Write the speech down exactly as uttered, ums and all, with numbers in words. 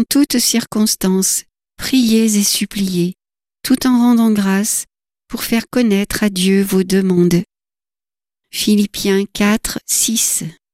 toutes circonstances, priez et suppliez, tout en rendant grâce, pour faire connaître à Dieu vos demandes. Philippiens quatre, six.